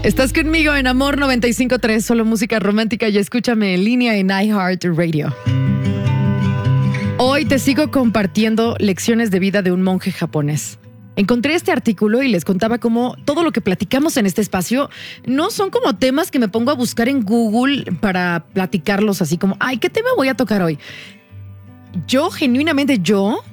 Estás conmigo en Amor 95.3, solo música romántica, y escúchame en línea en iHeartRadio. Hoy te sigo compartiendo lecciones de vida de un monje japonés. Encontré este artículo y les contaba cómo todo lo que platicamos en este espacio no son como temas que me pongo a buscar en Google para platicarlos así como, ay, ¿qué tema voy a tocar hoy? Genuinamente,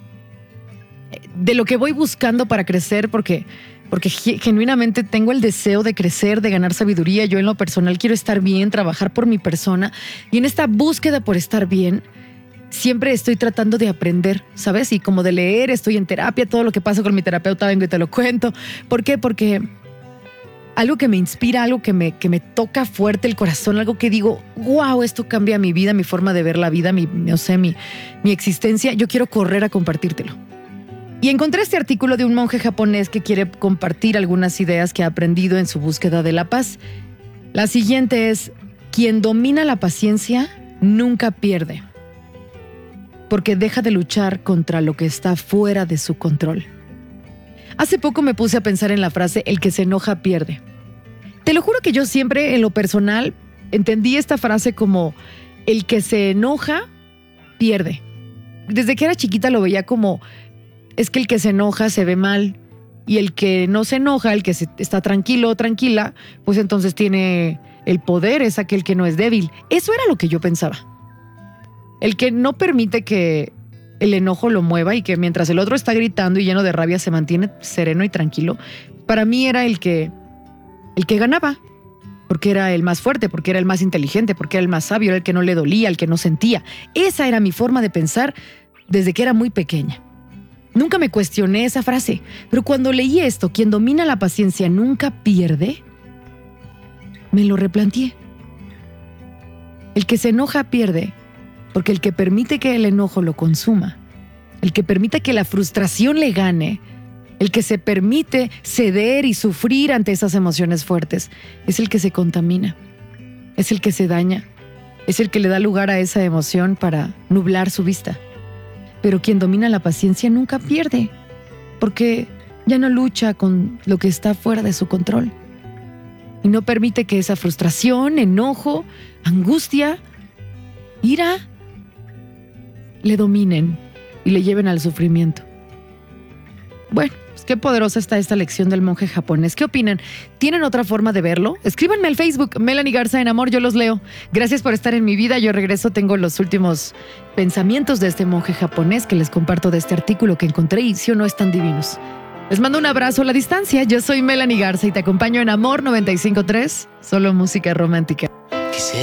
de lo que voy buscando para crecer, porque genuinamente tengo el deseo de crecer, de ganar sabiduría. Yo en lo personal quiero estar bien, trabajar por mi persona, y en esta búsqueda por estar bien siempre estoy tratando de aprender, ¿sabes? Y como de leer, estoy en terapia, todo lo que pasa con mi terapeuta vengo y te lo cuento. ¿Por qué? Porque algo que me inspira, algo que me toca fuerte el corazón, algo que digo, wow, esto cambia mi vida, mi forma de ver la vida, mi existencia, yo quiero correr a compartírtelo. Y encontré este artículo de un monje japonés que quiere compartir algunas ideas que ha aprendido en su búsqueda de la paz. La siguiente es: quien domina la paciencia nunca pierde, porque deja de luchar contra lo que está fuera de su control. Hace poco me puse a pensar en la frase, el que se enoja pierde. Te lo juro que yo siempre, en lo personal, entendí esta frase como el que se enoja pierde. Desde que era chiquita lo veía como, es que el que se enoja se ve mal, y el que no se enoja, el que está tranquilo o tranquila, pues entonces tiene el poder, es aquel que no es débil. Eso era lo que yo pensaba. El que no permite que el enojo lo mueva y que mientras el otro está gritando y lleno de rabia se mantiene sereno y tranquilo, para mí era el que ganaba, porque era el más fuerte, porque era el más inteligente, porque era el más sabio, era el que no le dolía, el que no sentía. Esa era mi forma de pensar desde que era muy pequeña. Nunca me cuestioné esa frase, pero cuando leí esto, quien domina la paciencia nunca pierde, me lo replanteé. El que se enoja pierde, porque el que permite que el enojo lo consuma, el que permite que la frustración le gane, el que se permite ceder y sufrir ante esas emociones fuertes, es el que se contamina, es el que se daña, es el que le da lugar a esa emoción para nublar su vista. Pero quien domina la paciencia nunca pierde, porque ya no lucha con lo que está fuera de su control. Y no permite que esa frustración, enojo, angustia, ira, le dominen y le lleven al sufrimiento. Bueno, pues qué poderosa está esta lección del monje japonés. ¿Qué opinan? ¿Tienen otra forma de verlo? Escríbanme al Facebook, Melanie Garza en Amor, yo los leo. Gracias por estar en mi vida. Yo regreso, tengo los últimos pensamientos de este monje japonés que les comparto de este artículo que encontré, y sí o no están divinos. Les mando un abrazo a la distancia. Yo soy Melanie Garza y te acompaño en Amor 95.3, solo música romántica.